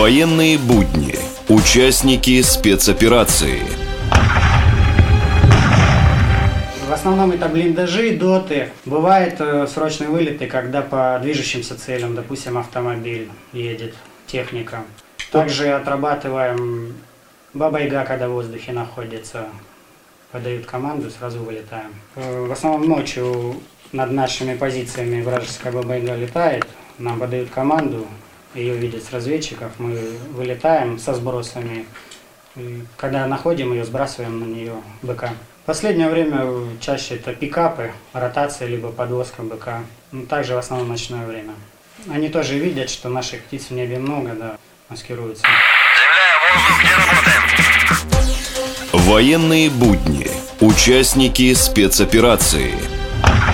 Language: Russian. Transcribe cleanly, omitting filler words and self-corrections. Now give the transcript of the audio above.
Военные будни. Участники спецоперации. В основном это блиндажи, доты. Бывают срочные вылеты, когда по движущимся целям, допустим, автомобиль едет, техника. Также отрабатываем Баба-Яга, когда в воздухе находится. Подают команду, сразу вылетаем. В основном ночью над нашими позициями вражеская Баба-Яга летает. Нам подают команду, ее видят с разведчиков. Мы вылетаем со сбросами. И когда находим ее, сбрасываем на нее БК. В последнее время чаще это пикапы, ротация, либо подвозка БК. Также в основном ночное время. Они тоже видят, что наших птиц в небе много, да, маскируются. Земля, воздух, где работаем? Военные будни. Участники спецоперации.